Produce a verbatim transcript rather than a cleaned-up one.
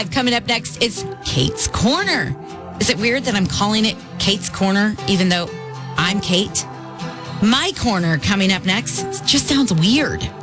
Coming up next is Kate's Corner. Is it weird that I'm calling it Kate's Corner, even though I'm Kate? My Corner coming up next. It just sounds weird.